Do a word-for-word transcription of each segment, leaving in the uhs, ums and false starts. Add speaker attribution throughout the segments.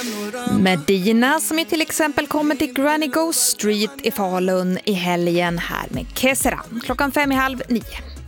Speaker 1: Medina som ju till exempel kommer till Granny Go Street i Falun i helgen här med Keseran. Klockan fem i halv nio.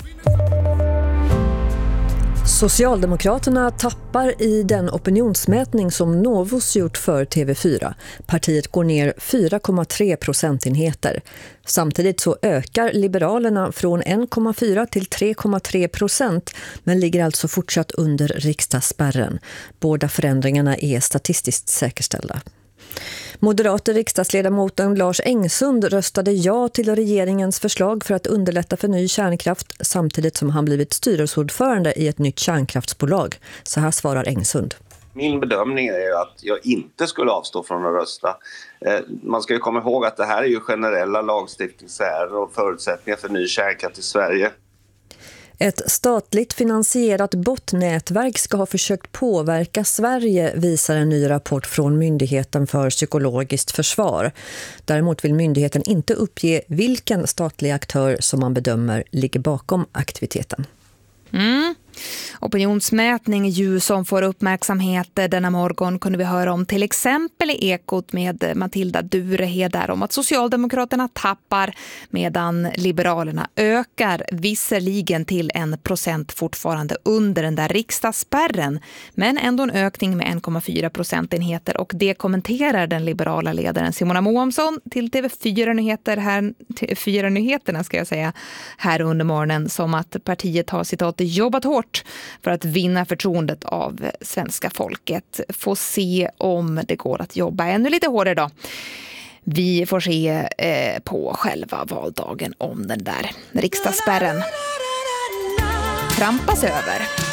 Speaker 2: Socialdemokraterna tappar i den opinionsmätning som Novus gjort för T V fyra. Partiet går ner fyra komma tre procentenheter. Samtidigt så ökar Liberalerna från en komma fyra till tre komma tre procent, men ligger alltså fortsatt under riksdagsspärren. Båda förändringarna är statistiskt säkerställda. Moderater riksdagsledamoten Lars Engsund röstade ja till regeringens förslag för att underlätta för ny kärnkraft samtidigt som han blivit styrelseordförande i ett nytt kärnkraftsbolag. Så här svarar Engsund.
Speaker 3: Min bedömning är att jag inte skulle avstå från att rösta. Man ska ju komma ihåg att det här är ju generella lagstiftningsärenden och förutsättningar för ny kärnkraft i Sverige.
Speaker 2: Ett statligt finansierat botnätverk ska ha försökt påverka Sverige, visar en ny rapport från Myndigheten för psykologiskt försvar. Däremot vill myndigheten inte uppge vilken statlig aktör som man bedömer ligger bakom aktiviteten.
Speaker 1: Mm. Opinionsmätning ju som får uppmärksamhet denna morgon kunde vi höra om till exempel i Ekot med Matilda Durehed där om att Socialdemokraterna tappar medan Liberalerna ökar, visserligen till en procent fortfarande under den där riksdagsspärren, men ändå en ökning med en komma fyra procentenheter, och det kommenterar den liberala ledaren Simona Moamsson till T V fyra-nyheter här, T V fyra-nyheterna ska jag säga, här under morgonen som att partiet har citat jobbat hårt för att vinna förtroendet av svenska folket. Få se om det går att jobba ännu lite hårdare då. Vi får se eh, på själva valdagen om den där riksdagsspärren trampas över.